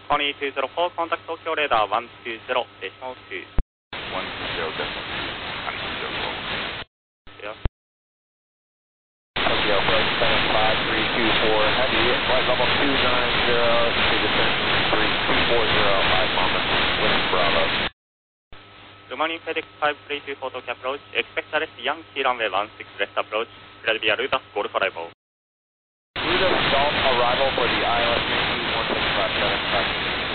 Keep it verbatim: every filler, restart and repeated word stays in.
two two zero four, contact Tokyo radar one two zero, decimal two. one two zero, decimal two. one two zero four. Yeah. Tokyo approach seven five three two four, heavy, flight level two nine zero, to descent three two four zero, five Mama, wind Bravo. Good morning, FedEx five three two four Tokyo approach. Expect arrest Yankee runway one six left approach. Philadelphia Ludas Golf arrival. Ludas Golf arrival for the I L S Yankee one six five seven.